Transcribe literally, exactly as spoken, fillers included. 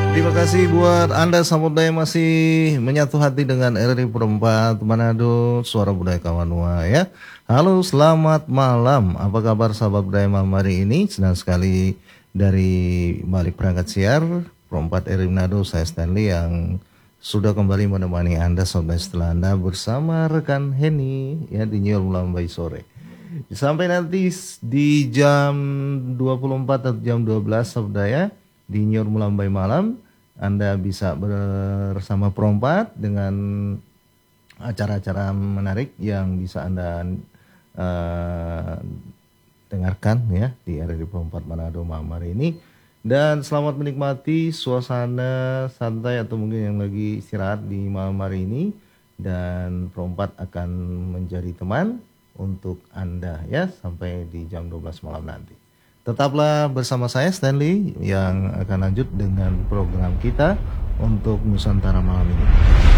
Terima kasih buat Anda sahabat yang masih menyatu hati dengan R R I Perempat Manado, Suara Budaya Kawanua ya. Halo, selamat malam. Apa kabar sahabat budaya malam hari ini? Senang sekali dari balik perangkat siar Perempat R R I Manado, saya Stanley yang sudah kembali menemani Anda sahabat setelah Anda bersama rekan Henny ya di New York Melambai sore. Sampai nanti di jam dua puluh empat atau jam dua belas sahabat ya di New York Melambai malam. Anda bisa bersama Perompat dengan acara-acara menarik yang bisa Anda uh, dengarkan ya di R R I Perompat Manado malam hari ini. Dan selamat menikmati suasana santai atau mungkin yang lagi istirahat di malam hari ini. Dan Perompat akan menjadi teman untuk Anda ya sampai di jam dua belas malam nanti. Tetaplah bersama saya Stanley yang akan lanjut dengan program kita untuk Nusantara malam ini.